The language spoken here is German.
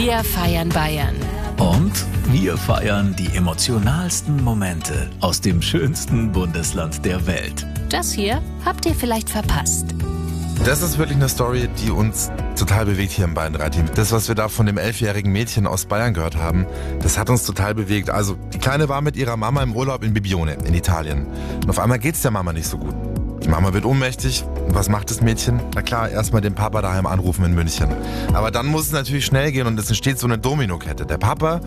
Wir feiern Bayern. Und wir feiern die emotionalsten Momente aus dem schönsten Bundesland der Welt. Das hier habt ihr vielleicht verpasst. Das ist wirklich eine Story, die uns total bewegt hier im Bayern-3-Team. Das, was wir da von dem 11-jährigen Mädchen aus Bayern gehört haben, das hat uns total bewegt. Also, die Kleine war mit ihrer Mama im Urlaub in Bibione in Italien. Und auf einmal geht's der Mama nicht so gut. Die Mama wird ohnmächtig. Und was macht das Mädchen? Na klar, erstmal den Papa daheim anrufen in München. Aber dann muss es natürlich schnell gehen und es entsteht so eine Dominokette. Der Papa